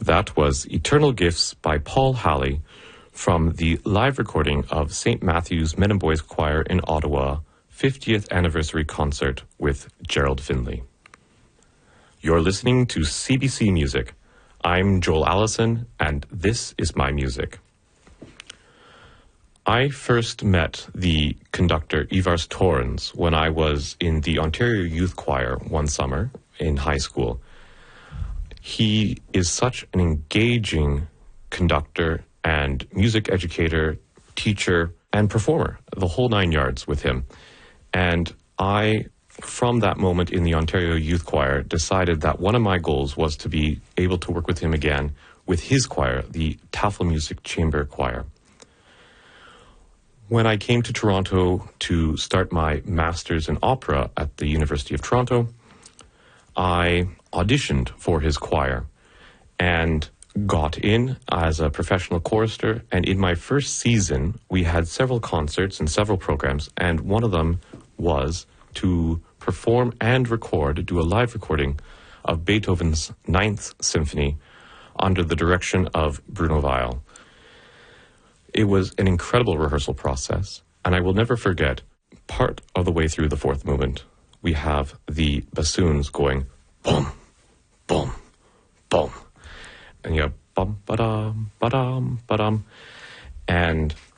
That was Eternal Gifts by Paul Halley from the live recording of St. Matthew's Men and Boys Choir in Ottawa 50th anniversary concert with Gerald Finley. You're listening to CBC Music. I'm Joel Allison, and this is my music. I first met the conductor Ivars Torrens when I was in the Ontario Youth Choir one summer in high school. He is such an engaging conductor and music educator, teacher, and performer, the whole nine yards with him. And I, from that moment in the Ontario Youth Choir, decided that one of my goals was to be able to work with him again with his choir, the Tafelmusik Chamber Choir. When I came to Toronto to start my master's in opera at the University of Toronto, I auditioned for his choir and got in as a professional chorister. And in my first season, we had several concerts and several programs, and one of them was to perform and do a live recording of Beethoven's Ninth Symphony under the direction of Bruno Weil. It was an incredible rehearsal process, and I will never forget, part of the way through the fourth movement, we have the bassoons going boom, boom, boom. And you have bum, ba-dum, ba-dum, ba-dum. And